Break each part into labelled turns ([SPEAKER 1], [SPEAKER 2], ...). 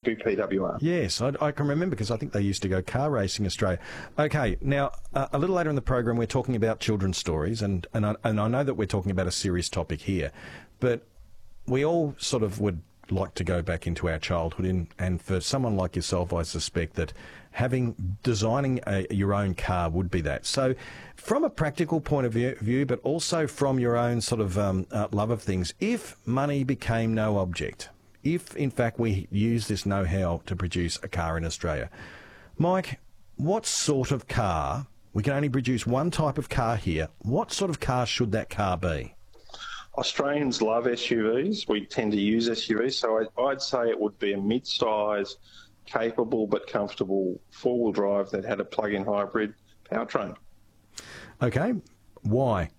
[SPEAKER 1] be PWR.
[SPEAKER 2] Yes, I can remember because I think they used to go car racing Australia. Okay, now a little later in the program we're talking about children's stories, and I know that we're talking about a serious topic here, but we all sort of would like to go back into our childhood, and for someone like yourself, I suspect that designing your own car would be that. So, from a practical point of view, but also from your own sort of love of things, if money became no object, if in fact we use this know-how to produce a car in Australia, Mike, what sort of car? We can only produce one type of car here. What sort of car should that car be?
[SPEAKER 1] Australians love SUVs. We tend to use SUVs, so I'd say it would be a mid-size, capable but comfortable four-wheel drive that had a plug-in hybrid powertrain.
[SPEAKER 2] Okay, why?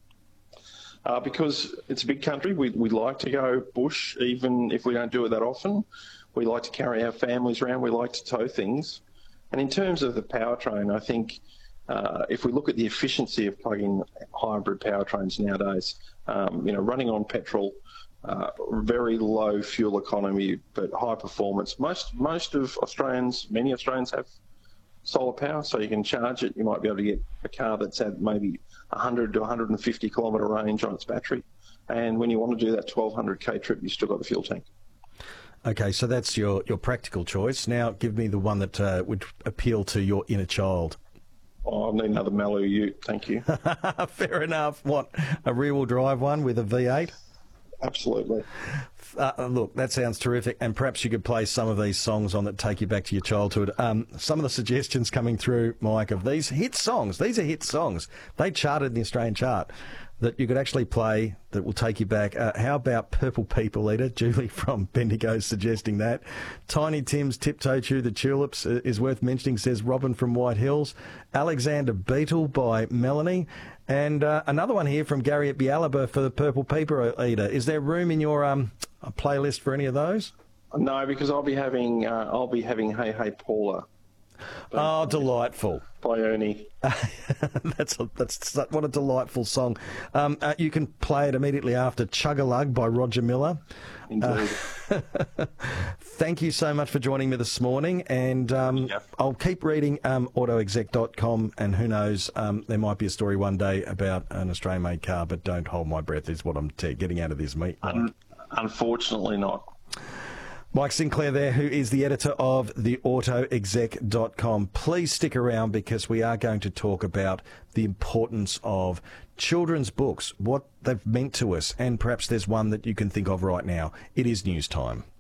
[SPEAKER 1] Because it's a big country. We like to go bush, even if we don't do it that often. We like to carry our families around. We like to tow things. And in terms of the powertrain, I think if we look at the efficiency of plug-in hybrid powertrains nowadays, running on petrol, very low fuel economy, but high performance. Most of Australians, many Australians have solar power, so you can charge it. You might be able to get a car that's at maybe 100 to 150 kilometre range on its battery. And when you want to do that 1,200k trip, you've still got the fuel tank. Okay,
[SPEAKER 2] so that's your practical choice. Now give me the one that would appeal to your inner child.
[SPEAKER 1] Oh, I need another Malibu Ute, thank you.
[SPEAKER 2] Fair enough. What, a rear-wheel drive one with a V8?
[SPEAKER 1] Absolutely.
[SPEAKER 2] Look, that sounds terrific, and perhaps you could play some of these songs on that take you back to your childhood. Some of the suggestions coming through, Mike, of these hit songs. These are hit songs. They charted in the Australian chart that you could actually play that will take you back. How about Purple People Eater? Julie from Bendigo suggesting that. Tiny Tim's Tiptoe Through the Tulips is worth mentioning, says Robin from White Hills. Alexander Beetle by Melanie. And another one here from Gary at Bialaba for the Purple People Eater. Is there room in your playlist for any of those?
[SPEAKER 1] No, because I'll be having Hey Hey Paula.
[SPEAKER 2] Oh, delightful.
[SPEAKER 1] By Ernie.
[SPEAKER 2] That's what a delightful song. You can play it immediately after Chug-a-Lug by Roger Miller.
[SPEAKER 1] Indeed.
[SPEAKER 2] Thank you so much for joining me this morning, and I'll keep reading autoexec.com, and who knows, there might be a story one day about an Australian-made car, but don't hold my breath is what I'm getting out of this, mate.
[SPEAKER 1] Unfortunately not.
[SPEAKER 2] Mike Sinclair there, who is the editor of the autoexec.com. Please stick around because we are going to talk about the importance of children's books, what they've meant to us, and perhaps there's one that you can think of right now. It is news time.